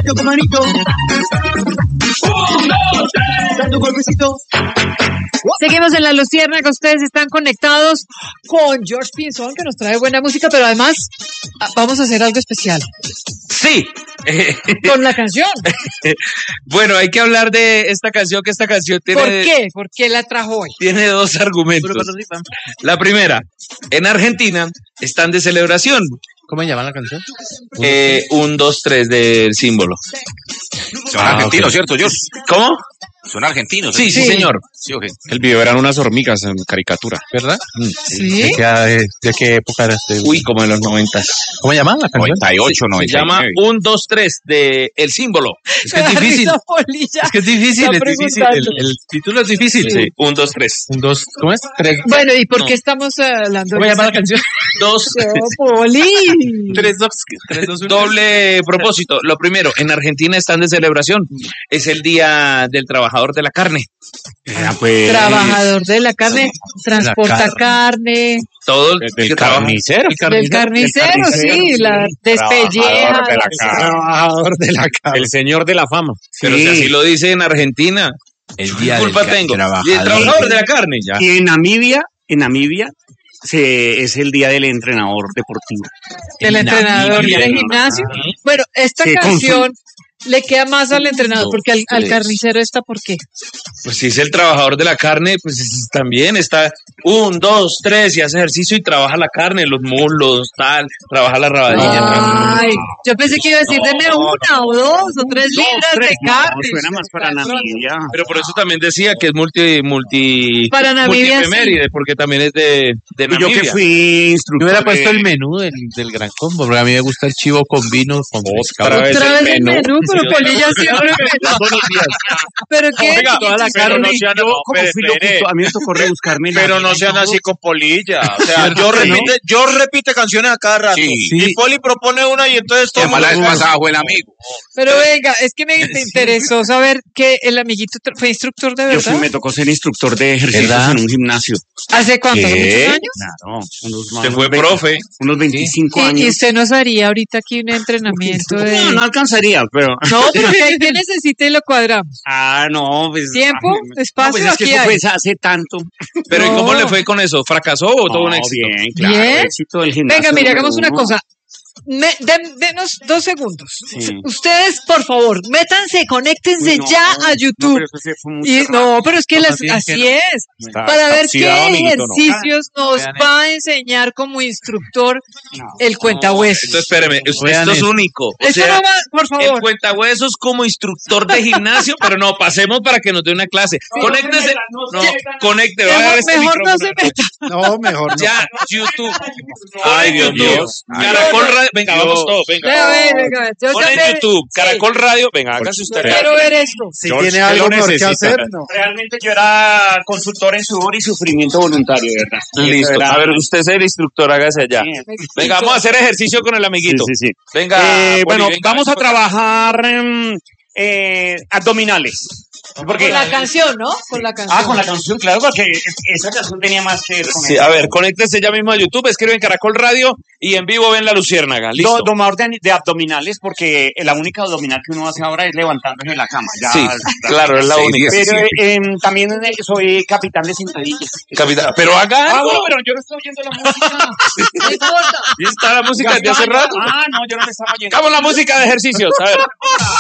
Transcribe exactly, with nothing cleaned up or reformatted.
muchacho con manito. Dando un golpecito. Seguimos en La Luciérnaga, ustedes están conectados con George Pinzón, que nos trae buena música, pero además vamos a hacer algo especial. Sí. Con la canción. Bueno, hay que hablar de esta canción, que esta canción tiene... ¿Por qué? ¿Por qué la trajo hoy? Tiene dos argumentos. La primera, en Argentina están de celebración. ¿Cómo se llama la canción? Eh, un, dos, tres del símbolo. Son ah, argentinos, okay. ¿Cierto, George? ¿Cómo? Son argentinos. Sí, sí, sí, señor. Sí, okay. El video eran unas hormigas en caricatura, ¿verdad? Sí. ¿De qué, de qué época era este? Uy, como de los noventas. ¿Cómo se llama la canción? noventa y ocho, noventa y nueve. Se llama un, dos, tres de El Símbolo. Es que es difícil. Es que es difícil, es difícil. El, el título es difícil. Sí, un, dos, tres. Un, dos, ¿cómo es? Tres. Bueno, ¿y por no. qué estamos hablando ¿Cómo de se llama la canción? Dos. No, Poli. Tres, dos, tres, dos, uno. Doble propósito. Lo primero, en Argentina están de celebración. Es el Día del Trabajador de la Carne. Ah, pues, Trabajador de la carne, transporta carne. carne. Todo el, del carnicero. El carnicero, del carnicero, sí, la despelleja. Trabajador de la carne. Trabajador de la carne. El señor de la fama. Pero sí. si así lo dice en Argentina. El día ¿Qué culpa del tengo? trabajador. Y el trabajador de la carne, ya. Y en Namibia, en Namibia, se, es el día del entrenador deportivo. Del entrenador de gimnasio. Bueno, esta Sí, canción le queda más al entrenador, porque al, al carnicero está, ¿por qué? Pues si es el trabajador de la carne, pues es- también está un, dos, tres y hace ejercicio y trabaja la carne, los muslos, tal, trabaja la rabadilla. Ay, yo pensé que iba a decir, deme una o dos o tres libras de No, carne. suena más para Namibia. Pero por eso también decía que es multi, multi, Para Namibia, multiefeméride, porque también es de, de Y yo Namibia. que fui Yo instructor. hubiera puesto de- el menú del, del gran combo, porque a mí me gusta el chivo con vino, con pescado. Otra vez Otra el vez el menú. menú, pero Polilla siempre pero qué Oiga, toda la pero carne. no sean- yo, no, como espere, fui espere. locutor, a mí me tocó rebuscarme la- Pero no sean así con Polilla. O sea, yo ¿no? repite, yo repite canciones a cada rato. Sí. Y Poli propone una y entonces todo. Además, la vez mundo- pasada fue el amigo. pero venga, es que me, me interesó saber que el amiguito tra- fue instructor de Yo fui, verdad. me tocó ser instructor de ejercicios ¿Verdad? en un gimnasio. ¿Hace cuánto? ¿Hace ¿Qué? muchos años? Claro, unos, Usted unos fue veinte profe. Unos veinticinco Y, y años. usted nos haría ahorita aquí un entrenamiento de... No, no alcanzaría, pero... No, pero ¿qué, qué necesita y lo cuadramos? Ah, no, pues... ¿Tiempo? ah, no, ¿Espacio? pues es que Aquí eso hay. fue hace tanto. Pero ¿y No. cómo le fue con eso? ¿Fracasó o todo un No, éxito? bien, claro, Bien. éxito del gimnasio. Venga, mire, número hagamos una uno. cosa. Me- den- denos dos segundos. Sí. Ustedes, por favor, métanse, conéctense Uy, no, ya a No, YouTube. pero eso sí fue mucho Y, rato. no, pero es que No, las- más bien así que no. es. Está Para ver qué oxidado, amiguito, no. ejercicios nos Vean va a enseñar como instructor No. el cuentahuesos. Entonces, espéreme, esto Vean es eso. único. O Eso sea, no va, por el favor. cuentahuesos como instructor de gimnasio, pero no, pasemos para que nos dé una clase. Conéctese. No, conecte, va a dar Mejor, este mejor no se micrófono. meta. No, mejor no. Ya, YouTube. Ay, Dios mío. Dios. Caracol Radio. Venga, Dios. vamos todos, venga. Venga, venga, venga. Yo ya Pon en me- YouTube, sí, Caracol Radio. Venga, hágase usted. quiero ver esto. Si George, tiene ¿qué algo lo mejor que necesita? hacer, no. Realmente yo era consultor en sudor y sufrimiento voluntario, ¿verdad? Listo. Era- A ver, usted es el instructor, hágase allá. Sí, Venga, vamos a hacer ejercicio con el amiguito. sí, sí. sí. Venga. Eh, Poli, bueno, venga. vamos a trabajar em, eh, abdominales. Porque, Con la canción, ¿no? Con la canción. ah, con la canción, claro, porque esa canción tenía más que ver con Sí, eso. a ver, conéctese ya mismo a YouTube, escriben Caracol Radio y en vivo ven La Luciérnaga. Listo. Do- domador de, de abdominales, porque la única abdominal que uno hace ahora es levantándose de la cama. Ya, Sí, ya- claro, es la Sí, única. Pero em, también eh, soy capitán de sentadillas. Capitán, pero haga Ah, algo. bueno, pero yo no estoy oyendo la música. No importa. Y está la música Ya desde hace está, ya. rato. Ah, no, yo no me estaba oyendo. Hagamos la música de ejercicios, a ver.